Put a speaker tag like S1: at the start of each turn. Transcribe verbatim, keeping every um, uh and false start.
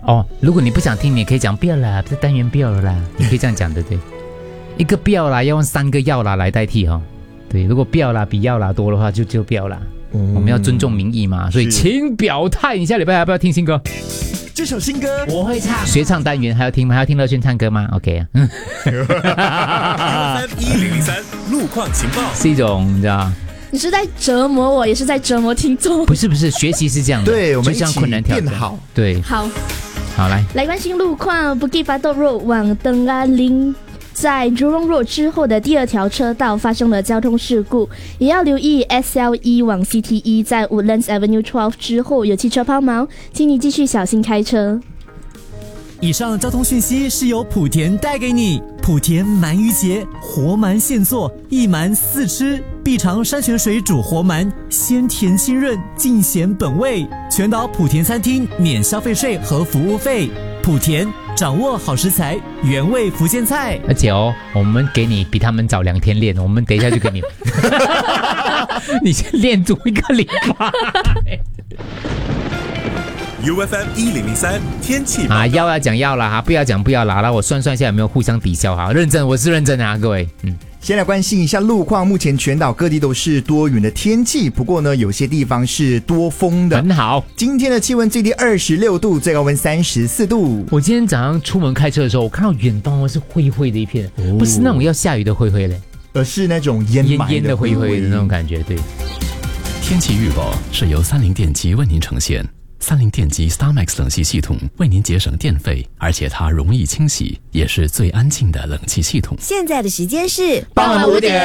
S1: 哦，如果你不想听，你可以讲不要啦，这单元不要了啦，你可以这样讲的，对。一个不要啦，要用三个要啦来代替哦。对，如果不要啦比要啦多的话，就就不要啦。嗯、我们要尊重民意嘛，所以请表态。你下礼拜要不要听新歌？
S2: 这首新歌
S1: 我会唱，学唱单元还要听吗？还要听乐轩唱歌吗 ？OK 啊。
S2: 一零零三路况情报
S1: 是一种你知道。
S3: 你是在折磨我，也是在折磨听众。
S1: 不是不是，学习是这样的，
S4: 对，我们一起
S1: 困难挑战
S4: 变好。
S1: 对，
S3: 好，
S1: 好来
S3: 来关心路况。Bukit Batok Road 往登阿林，在 Jurong Road 之后的第二条车道发生了交通事故，也要留意 S L E 往 C T E 在 Woodlands Avenue 十二之后有汽车抛锚，请你继续小心开车。
S5: 以上交通讯息是由莆田带给你。莆田鳗鱼节，活鳗现做，一鳗四吃，必尝山泉水煮活鳗，鲜甜清润，尽显本味。全岛莆田餐厅免消费税和服务费。莆田掌握好食材，原味福建菜。
S1: 而且哦，我们给你比他们早两天练，我们等一下就给你，你先练足一个礼拜。
S2: U F M 一零零三天气
S1: 啊，要要讲要了哈，不要讲不要啦。来，我算算一下有没有互相抵消哈。认真，我是认真的啊，各位。嗯，
S4: 先来关心一下路况，目前全岛各地都是多云的天气，不过呢，有些地方是多风的。
S1: 很好，
S4: 今天的气温最低二十六度，最高温三十四度。
S1: 我今天早上出门开车的时候，我看到远方是灰灰的一片，哦、不是那种要下雨的灰灰嘞，
S4: 而是那种烟
S1: 烟烟的灰灰的那种感觉。对，
S6: 天气预报是由三菱电机为您呈现。三菱电机 StarMax 冷气系统为您节省电费，而且它容易清洗，也是最安静的冷气系统。
S7: 现在的时间是
S3: 傍晚五点。